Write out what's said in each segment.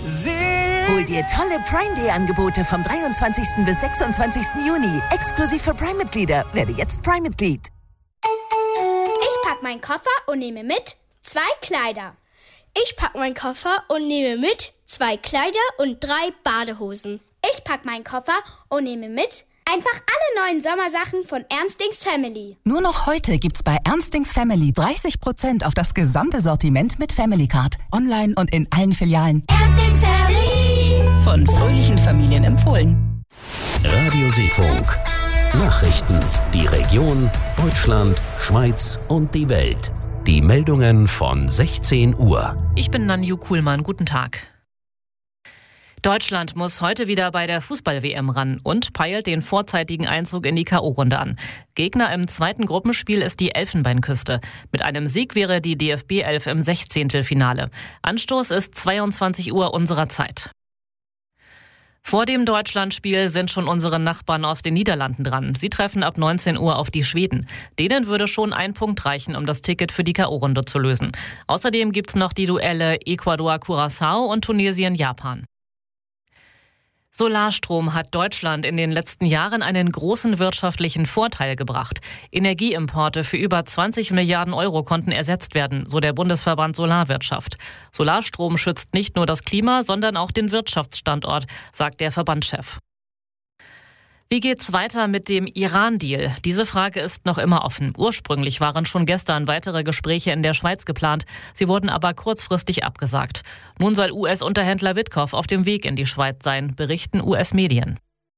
Hol dir tolle Prime-Day-Angebote vom 23. bis 26. Juni. Exklusiv für Prime-Mitglieder. Werde jetzt Prime-Mitglied. Ich pack meinen Koffer und nehme mit 2 Kleider. Ich pack meinen Koffer und nehme mit 2 Kleider und 3 Badehosen. Ich pack meinen Koffer und nehme mit einfach alle neuen Sommersachen von Ernstings Family. Nur noch heute gibt's bei Ernstings Family 30% auf das gesamte Sortiment mit Family Card. Online und in allen Filialen. Ernstings Family. Von fröhlichen Familien empfohlen. Radio Seefunk. Nachrichten. Die Region, Deutschland, Schweiz und die Welt. Die Meldungen von 16 Uhr. Ich bin Nanju Kuhlmann. Guten Tag. Deutschland muss heute wieder bei der Fußball-WM ran und peilt den vorzeitigen Einzug in die K.O.-Runde an. Gegner im zweiten Gruppenspiel ist die Elfenbeinküste. Mit einem Sieg wäre die DFB 11 im 16. Finale. Anstoß ist 22 Uhr unserer Zeit. Vor dem Deutschlandspiel sind schon unsere Nachbarn aus den Niederlanden dran. Sie treffen ab 19 Uhr auf die Schweden. Denen würde schon ein Punkt reichen, um das Ticket für die K.O.-Runde zu lösen. Außerdem gibt's noch die Duelle Ecuador-Curaçao und Tunesien-Japan. Solarstrom hat Deutschland in den letzten Jahren einen großen wirtschaftlichen Vorteil gebracht. Energieimporte für über 20 Milliarden Euro konnten ersetzt werden, so der Bundesverband Solarwirtschaft. Solarstrom schützt nicht nur das Klima, sondern auch den Wirtschaftsstandort, sagt der Verbandschef. Wie geht's weiter mit dem Iran-Deal? Diese Frage ist noch immer offen. Ursprünglich waren schon gestern weitere Gespräche in der Schweiz geplant. Sie wurden aber kurzfristig abgesagt. Nun soll US-Unterhändler Witkow auf dem Weg in die Schweiz sein, berichten US-Medien.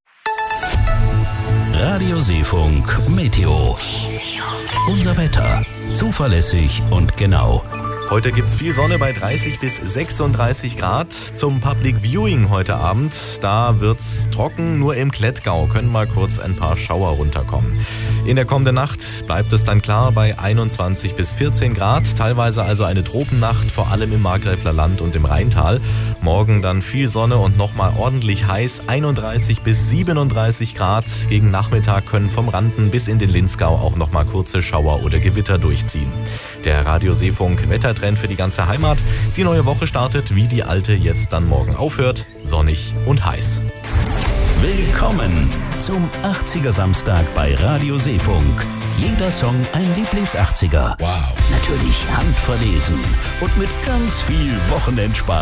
Radio Seefunk Meteo. Unser Wetter. Zuverlässig und genau. Heute gibt's viel Sonne bei 30 bis 36 Grad. Zum Public Viewing heute Abend, da wird's trocken, nur im Klettgau können mal kurz ein paar Schauer runterkommen. In der kommenden Nacht bleibt es dann klar bei 21 bis 14 Grad, teilweise also eine Tropennacht, vor allem im Markgräfler Land und im Rheintal. Morgen dann viel Sonne und nochmal ordentlich heiß, 31 bis 37 Grad. Gegen Nachmittag können vom Randen bis in den Linzgau auch nochmal kurze Schauer oder Gewitter durchziehen. Der Radio Seefunk Wettertrend für die ganze Heimat. Die neue Woche startet, wie die alte jetzt dann morgen aufhört. Sonnig und heiß. Willkommen zum 80er Samstag bei Radio Seefunk. Jeder Song ein Lieblings-80er. Wow. Natürlich handverlesen und mit ganz viel Wochenendspaß.